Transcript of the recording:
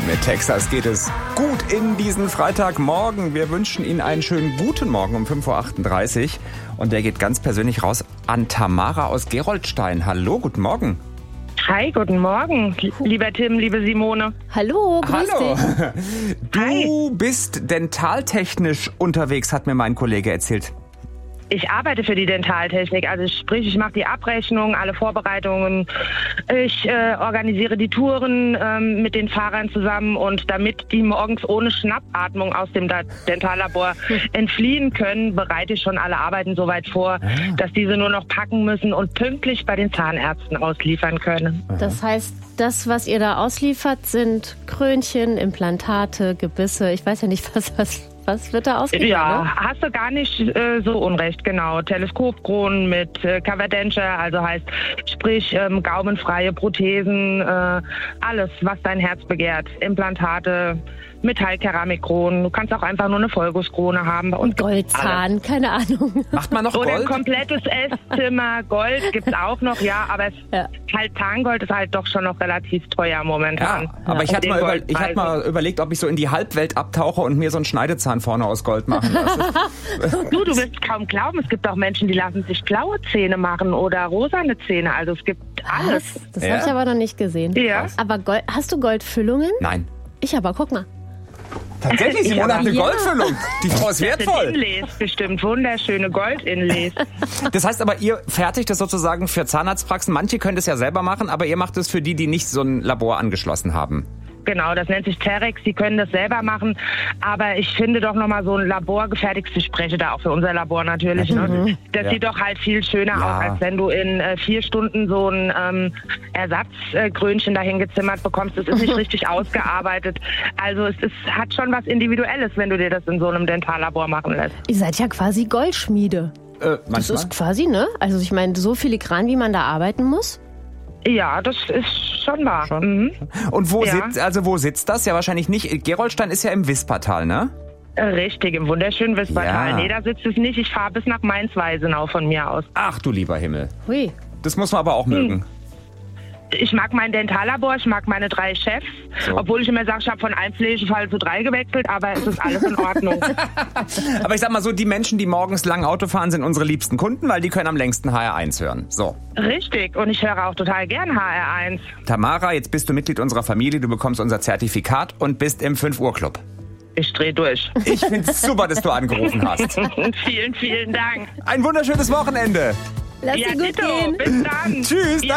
Mit Texas geht es gut in diesen Freitagmorgen. Wir wünschen Ihnen einen schönen guten Morgen um 5.38 Uhr. Und der geht ganz persönlich raus an Tamara aus Geroldstein. Hallo, guten Morgen. Hi, guten Morgen, lieber Tim, liebe Simone. Hallo, grüß dich. Du bist dentaltechnisch unterwegs, hat mir mein Kollege erzählt. Ich arbeite für die Dentaltechnik, also sprich, ich mache die Abrechnung, alle Vorbereitungen. Ich organisiere die Touren mit den Fahrern zusammen und damit die morgens ohne Schnappatmung aus dem Dentallabor entfliehen können, bereite ich schon alle Arbeiten soweit vor, dass diese nur noch packen müssen und pünktlich bei den Zahnärzten ausliefern können. Das heißt, das, was ihr da ausliefert, sind Krönchen, Implantate, Gebisse. Ich weiß ja nicht, was wird da ausgeliefert? Ja, ne? hast du gar nicht so unrecht, genau. Teleskopkronen mit Covered Denture, also heißt, sprich gaumenfreie Prothesen, alles, was dein Herz begehrt. Implantate, Metallkeramikkronen, du kannst auch einfach nur eine Vollgusskrone haben. Und Goldzahn, keine Ahnung. Macht man noch Oder Gold? ein komplettes Esszimmer, Gold gibt's auch noch, ja, aber halt Zahngold ist halt doch schon noch relativ teuer momentan. Ja, aber ich hatte mal überlegt, ob ich so in die Halbwelt abtauche und mir so einen Schneidezahn vorne aus Gold machen lasse. Du wirst kaum glauben, es gibt auch Menschen, die lassen sich blaue Zähne machen oder rosane Zähne, also es gibt alles. Das habe ich aber noch nicht gesehen. Ja. Aber hast du Goldfüllungen? Nein. Ich aber, guck mal. Tatsächlich, Simone hat eine Goldfüllung. Die Frau ist wertvoll. Inlays, bestimmt wunderschöne Gold-Inlays. Das heißt aber, ihr fertigt das sozusagen für Zahnarztpraxen. Manche können das ja selber machen, aber ihr macht es für die nicht so ein Labor angeschlossen haben. Genau, das nennt sich Terex, die können das selber machen, aber ich finde doch nochmal so ein laborgefertigtes, ich spreche da auch für unser Labor natürlich, ne? Das sieht doch halt viel schöner aus, als wenn du in 4 Stunden so ein Ersatzkrönchen dahin gezimmert bekommst. Das ist nicht richtig ausgearbeitet, also es hat schon was Individuelles, wenn du dir das in so einem Dentallabor machen lässt. Ihr seid ja quasi Goldschmiede. Das ist quasi, ne? Also ich meine, so filigran, wie man da arbeiten muss. Ja, das ist schon wahr. Und wo sitzt das? Ja, wahrscheinlich nicht. Geroldstein ist ja im Wispertal, ne? Richtig, im wunderschönen Wispertal. Ja. Nee, da sitzt es nicht. Ich fahre bis nach Mainz-Weisenau von mir aus. Ach du lieber Himmel. Hui. Das muss man aber auch mögen. Ich mag mein Dentallabor, ich mag meine 3 Chefs, obwohl ich immer sage, ich habe von einem Pflegefall zu 3 gewechselt, aber es ist alles in Ordnung. Aber ich sag mal so, die Menschen, die morgens lang Auto fahren, sind unsere liebsten Kunden, weil die können am längsten HR1 hören. So. Richtig, und ich höre auch total gern HR1. Tamara, jetzt bist du Mitglied unserer Familie, du bekommst unser Zertifikat und bist im 5-Uhr-Club. Ich drehe durch. Ich find's super, dass du angerufen hast. Vielen, vielen Dank. Ein wunderschönes Wochenende. Lass dir gut Tito, gehen. bis dann. Tschüss, Ja,